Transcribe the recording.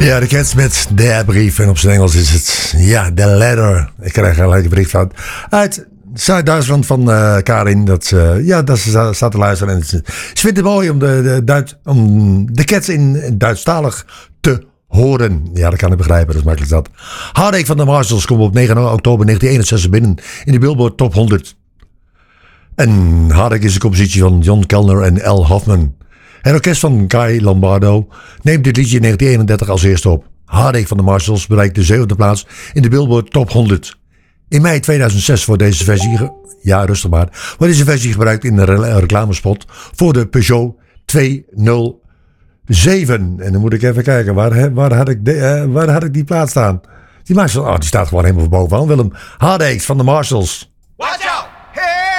Ja, de Cats met de brief. En op zijn Engels is het, ja, de letter. Ik krijg gelijk een brief uit Zuid-Duitsland van Karin. Dat ze staat te luisteren. En ze vindt het mooi om de Cats in Duitsstalig te horen. Ja, dat kan ik begrijpen. Dat is makkelijk dat. Heartache van de Marshalls komt op 9 oktober 1961 binnen in de Billboard Top 100. En Heartache is een compositie van John Kellner en Al Hoffman. Het orkest van Guy Lombardo neemt dit liedje in 1931 als eerste op. Heartache van de Marshalls bereikt de 7e plaats in de Billboard Top 100. In mei 2006 wordt deze versie, wordt deze versie gebruikt in de reclamespot voor de Peugeot 207. En dan moet ik even kijken, waar had ik die plaats staan? Die Marshall, die staat gewoon helemaal bovenaan, Willem. Heartache van de Marshalls.